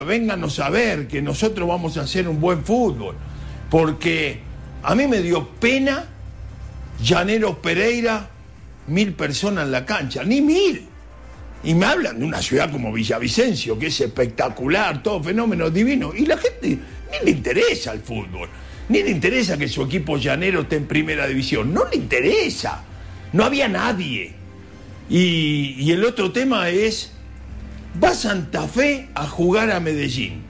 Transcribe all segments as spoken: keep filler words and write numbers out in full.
vénganos a ver que nosotros vamos a hacer un buen fútbol, porque a mí me dio pena Llaneros Pereira, mil personas en la cancha, ni mil, y me hablan de una ciudad como Villavicencio, que es espectacular, todo fenómeno divino, y la gente ni le interesa el fútbol, ni le interesa que su equipo llanero esté en primera división, no le interesa, no había nadie. Y, y el otro tema es, va Santa Fe a jugar a Medellín.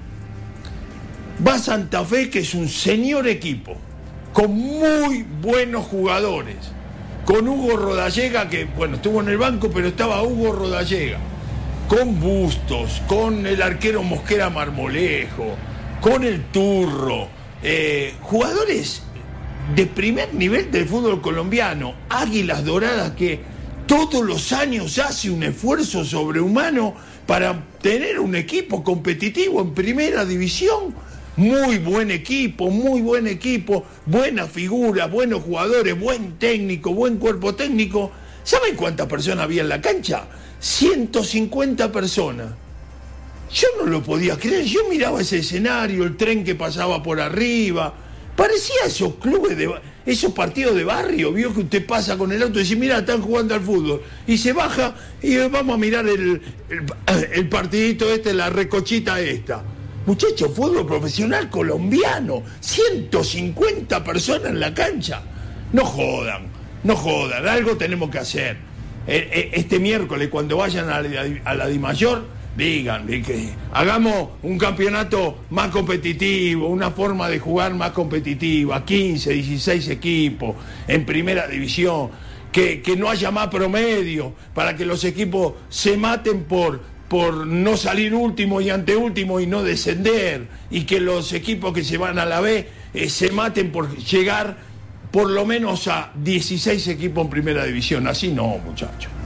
Va Santa Fe, que es un señor equipo, con muy buenos jugadores. Con Hugo Rodallega, que bueno, estuvo en el banco, pero estaba Hugo Rodallega. Con Bustos, con el arquero Mosquera Marmolejo, con el Turro. Eh, jugadores de primer nivel del fútbol colombiano. Águilas Doradas, que todos los años hace un esfuerzo sobrehumano para tener un equipo competitivo en primera división. Muy buen equipo, muy buen equipo, buena figura, buenos jugadores, buen técnico, buen cuerpo técnico. ¿Saben cuántas personas había en la cancha? ciento cincuenta personas. Yo no lo podía creer, yo miraba ese escenario, el tren que pasaba por arriba. Parecía esos clubes, de esos partidos de barrio, vio que usted pasa con el auto y dice, mira, están jugando al fútbol. Y se baja y vamos a mirar el, el, el partidito este, la recochita esta. Muchachos, fútbol profesional colombiano, ciento cincuenta personas en la cancha. No jodan, no jodan, algo tenemos que hacer. Este miércoles, cuando vayan a la, a la Dimayor, digan que hagamos un campeonato más competitivo, una forma de jugar más competitiva, quince, dieciséis equipos en primera división, que, que no haya más promedio, para que los equipos se maten por... por no salir último y anteúltimo y no descender, y que los equipos que se van a la B eh, se maten por llegar por lo menos a dieciséis equipos en primera división. Así no, muchachos.